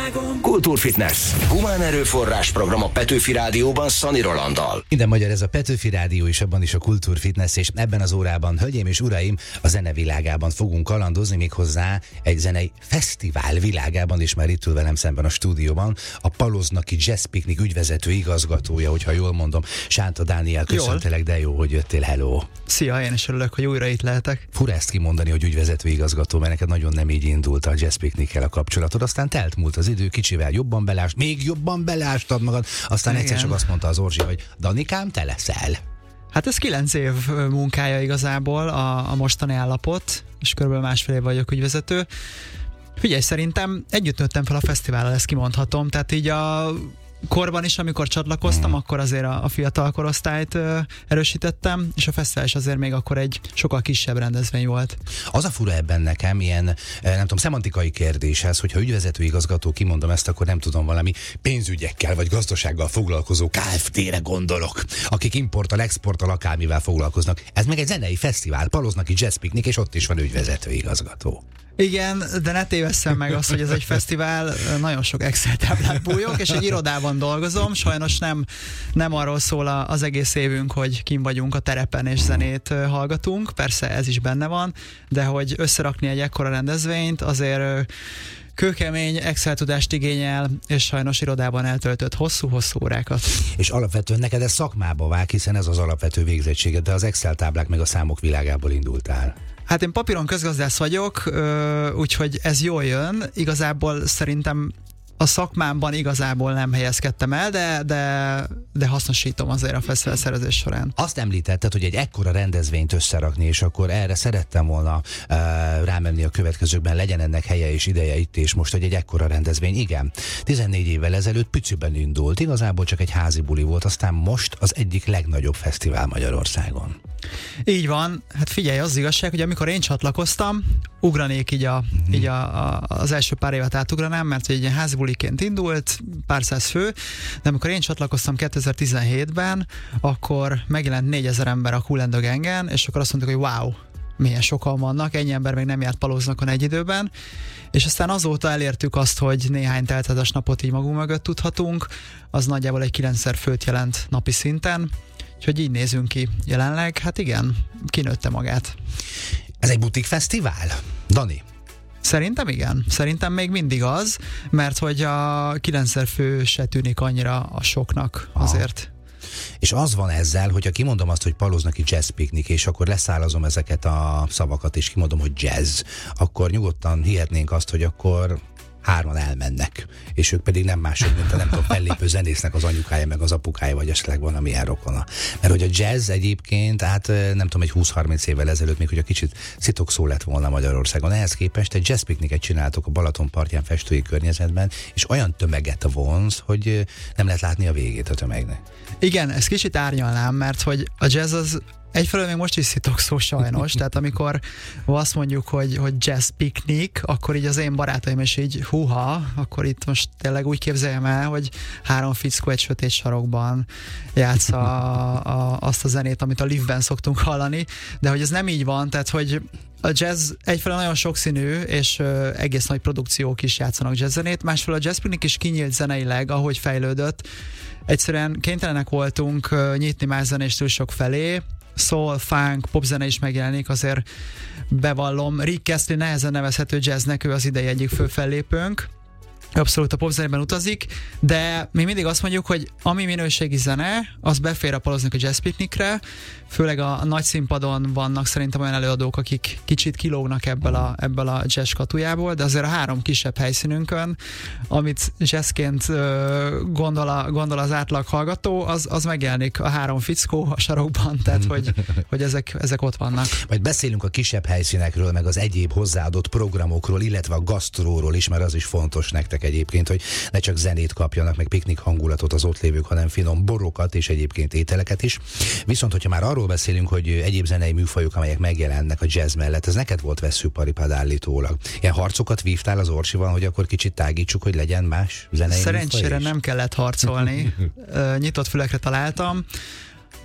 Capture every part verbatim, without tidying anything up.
világon. Kultúrfitness. Humán erőforrás program a Petőfi Rádióban Szani Rolanddal. Minden magyar, ez a Petőfi Rádió, és abban is a Kultúrfitness, és ebben az órában, hölgyeim és uraim, a zene világában fogunk kalandozni, méghozzá egy zenei fesztivál világában, és már itt ül velem szemben a stúdióban a Paloznaki Jazz Picnic ügyvezető igazgatója, hogyha jól mondom, Sánta Dániel. Köszöntelek, de jó, hogy jöttél, hello. Szia, én is örülök, hogy újra itt lehetek. Fura ezt kimondani, hogy ügyvezető igazgató, mert neked nagyon nem így indult a Jazz Picnickel a kapcsolatod, aztán telt múlt az idő, kicsivel jobban belást, még jobban belástad magad, aztán igen. Egyszer csak azt mondta az Orzsi, hogy Danikám, te leszel. Hát ez kilenc év munkája igazából a, a mostani állapot, és körülbelül másfél év vagyok ügyvezető. Figyelj, szerintem együtt nőttem fel a fesztivállal, ezt kimondhatom, tehát így a korban is, amikor csatlakoztam, mm. akkor azért a, a fiatal korosztályt ö, erősítettem, és a fesztivál is azért még akkor egy sokkal kisebb rendezvény volt. Az a fura ebben nekem, ilyen, nem tudom, szemantikai kérdéshez, hogyha ügyvezető igazgató, kimondom ezt, akkor nem tudom, valami pénzügyekkel vagy gazdasággal foglalkozó ká ef té-re gondolok, akik importtal, exporttal, akármivel foglalkoznak. Ez meg egy zenei fesztivál, Paloznaki Jazz Picnic, és ott is van ügyvezető igazgató. Igen, de ne tévesszem meg azt, hogy ez egy fesztivál, nagyon sok Excel táblát bújok, és egy irodában dolgozom, sajnos nem, nem arról szól az egész évünk, hogy kim vagyunk a terepen és zenét hallgatunk, persze ez is benne van, de hogy összerakni egy ekkora rendezvényt, azért kőkemény Excel tudást igényel, és sajnos irodában eltöltött hosszú-hosszú órákat. És alapvetően neked ez szakmába vág, hiszen ez az alapvető végzettséged, de az Excel táblák meg a számok világából indultál. Hát én papíron közgazdász vagyok, úgyhogy ez jól jön. Igazából szerintem a szakmámban igazából nem helyezkedtem el, de, de, de hasznosítom azért a fesztivál szervezés során. Azt említetted, hogy egy ekkora rendezvényt összerakni, és akkor erre szerettem volna uh, rámenni a következőkben, legyen ennek helye és ideje itt és most, hogy egy ekkora rendezvény. Igen, tizennégy évvel ezelőtt picüben indult, igazából csak egy házi buli volt, aztán most az egyik legnagyobb fesztivál Magyarországon. Így van, hát figyelj, az igazság, hogy amikor én csatlakoztam, ugranék így, a, mm. így a, a, az első pár évet átugranám, mert egy ilyen házi buliként indult, pár száz fő, de amikor én csatlakoztam kétezer-tizenhétben, akkor megjelent négyezer ember a Kool and the Gangen, és akkor azt mondtuk, hogy wow, milyen sokan vannak, ennyi ember még nem járt Paloznakon egy időben, és aztán azóta elértük azt, hogy néhány telthetes napot így magunk mögött tudhatunk, az nagyjából egy kilencszer főt jelent napi szinten, úgyhogy így nézünk ki jelenleg, hát igen, kinőtte magát. Ez egy butik fesztivál, Dani? Szerintem igen. Szerintem még mindig az, mert hogy a kilencszer fő se tűnik annyira a soknak azért. Ah. És az van ezzel, hogyha kimondom azt, hogy Paloznaki Jazz Picnic, és akkor leszállazom ezeket a szavakat, és kimondom, hogy jazz, akkor nyugodtan hihetnénk azt, hogy akkor hárman elmennek, és ők pedig nem mások, mint a nem tudom, fellépő zenésznek az anyukája, meg az apukája, vagy esetleg van, amilyen rokona. Mert hogy a jazz egyébként, hát nem tudom, egy húsz-harminc évvel ezelőtt, még hogy a kicsit szitokszó lett volna Magyarországon. Ehhez képest egy jazz picnicet csináltok a Balaton partján festői környezetben, és olyan tömeget vonz, hogy nem lehet látni a végét a tömegnek. Igen, ezt kicsit árnyalnám, mert hogy a jazz az egyfelől még most is szitokszó sajnos, tehát amikor azt mondjuk, hogy, hogy jazz picnic, akkor így az én barátaim is így húha, akkor itt most tényleg úgy képzeljem el, hogy három fickó egy sötét sarokban játsza a, a, azt a zenét, amit a liftben szoktunk hallani, de hogy ez nem így van, tehát hogy a jazz egyfelől nagyon sokszínű, és uh, egész nagy produkciók is játszanak jazzzenét, másfelől a jazz picnic is kinyílt zeneileg, ahogy fejlődött. Egyszerűen kénytelenek voltunk uh, nyitni más zenés stílusok felé, soul, funk, popzene is megjelenik, azért bevallom. Rick Astley nehezen nevezhető jazznek, ő az idei egyik fő fellépőnk. Abszolút a popzenében utazik, de mi mindig azt mondjuk, hogy ami minőségi zene, az befér a Paloznaki Jazz Picnicre, főleg a, a nagy színpadon vannak szerintem olyan előadók, akik kicsit kilógnak ebből a, ebből a jazz skatujából, de azért a három kisebb helyszínünkön, amit jazzként gondol, a, gondol az átlag hallgató, az, az megjelenik a három fickó a sarokban, tehát hogy, hogy ezek, ezek ott vannak. Majd beszélünk a kisebb helyszínekről, meg az egyéb hozzáadott programokról, illetve a gasztróról is, mert az is fontos nektek egyébként, hogy ne csak zenét kapjanak, meg piknik hangulatot az ott lévők, hanem finom borokat és egyébként ételeket is. Viszont, hogyha már arról beszélünk, hogy egyéb zenei műfajok, amelyek megjelennek a jazz mellett, ez neked volt veszőparipád állítólag. Ilyen harcokat vívtál az Orsival, hogy akkor kicsit tágítsuk, hogy legyen más zenei Szerencsére nem kellett harcolni. Nyitott fülekre találtam.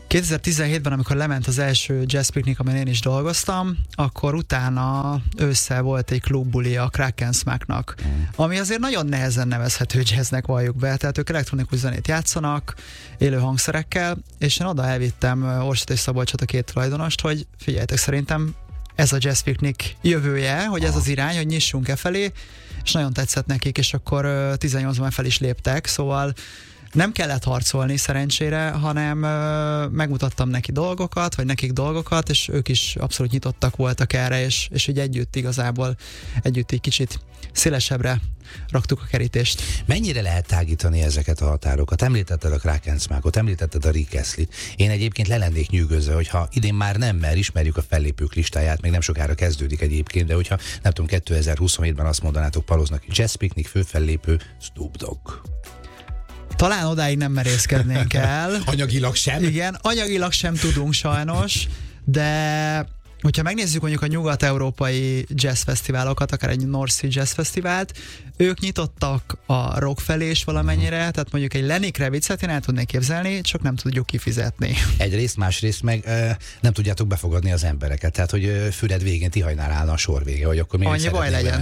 kétezer-tizenhétben, amikor lement az első jazz piknik, amelyen én is dolgoztam, akkor utána ősszel volt egy klubbuli a Kraken Smacknak, ami azért nagyon nehezen nevezhető jazznek, valljuk be, tehát ők elektronikus zenét játszanak, élő hangszerekkel, és én oda elvittem Orsit és Szabolcsot, a két tulajdonost, hogy figyeljetek, szerintem ez a jazz piknik jövője, hogy ez az irány, hogy nyissunk e felé, és nagyon tetszett nekik, és akkor tizennyolcban fel is léptek, szóval nem kellett harcolni szerencsére, hanem ö, megmutattam neki dolgokat, vagy nekik dolgokat, és ők is abszolút nyitottak voltak erre, és, és így együtt igazából, együtt egy kicsit szélesebbre raktuk a kerítést. Mennyire lehet tágítani ezeket a határokat? Említetted a Kraken Smackot, említetted a Rick Astley-t. Én egyébként le lennék nyűgözve, hogyha idén már nem, mert ismerjük a fellépők listáját, még nem sokára kezdődik egyébként, de hogyha nem tudom, kétezer-huszonhétben azt mondanátok Paloznak, Jazz Piknik főfellépő Snoop Dogg. Talán odáig nem merészkednénk el. Anyagilag sem? Igen, anyagilag sem tudunk sajnos, de hogyha megnézzük mondjuk a nyugat-európai jazzfesztiválokat, akár egy North Sea Jazz Fesztivált, ők nyitottak a rock felé is valamennyire, tehát mondjuk egy Lenny Kravitzet én el tudnék képzelni, csak nem tudjuk kifizetni. Egyrészt, másrészt meg ö, nem tudjátok befogadni az embereket, tehát hogy ö, Füred végén Tihajnál állna a sor vége, hogy akkor miért annyi baj legyen.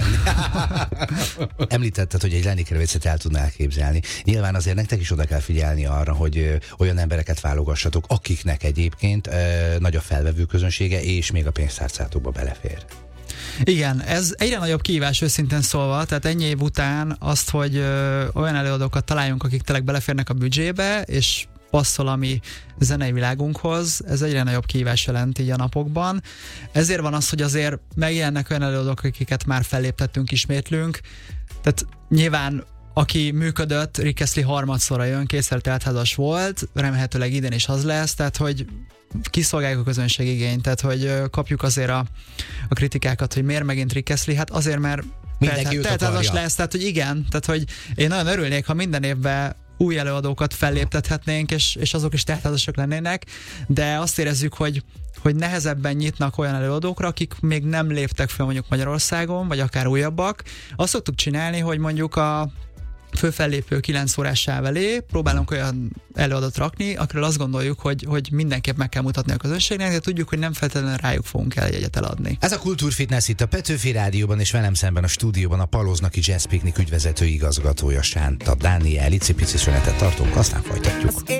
Említetted, hogy egy Lenny Kravitzet el tudnál képzelni. Nyilván azért nektek is oda kell figyelni arra, hogy ö, olyan embereket válogassatok, akiknek egyébként ö, nagy a felvevő közönsége, és még a pénztárcátokba belefér. Igen, ez egyre nagyobb kihívás őszintén szólva, tehát ennyi év után azt, hogy ö, olyan előadókat találjunk, akik tényleg beleférnek a büdzsébe, és passzol a mi zenei világunkhoz, ez egyre nagyobb kihívás jelent így a napokban. Ezért van az, hogy azért megjelennek olyan előadók, akiket már felléptettünk, ismétlünk, tehát nyilván aki működött, Rick Astley harmadszorra jön, kétszer teltházas volt, remélhetőleg idén is az lesz, tehát hogy kiszolgáljuk a közönség igényt, tehát hogy kapjuk azért a, a kritikákat, hogy miért megint Rick Astley, hát azért, mert teltházas lesz, tehát hogy igen, tehát hogy én nagyon örülnék, ha minden évben új előadókat felléptethetnénk, és, és azok is teltházasok lennének, de azt érezzük, hogy hogy nehezebben nyitnak olyan előadókra, akik még nem léptek fel mondjuk Magyarországon, vagy akár újabbak. Azt szoktuk csinálni, hogy mondjuk a főfellépő kilenc órás sáv elé próbálunk olyan előadót rakni, akiről azt gondoljuk, hogy, hogy mindenképp meg kell mutatni a közönségnek, de tudjuk, hogy nem feltétlenül rájuk fogunk el jegyet eladni. Ez a Kultúrfitness itt a Petőfi Rádióban, és velem szemben a stúdióban a Paloznaki Jazz Piknik ügyvezető igazgatója Sánta Dániel. Icipici szünetet tartunk, aztán folytatjuk.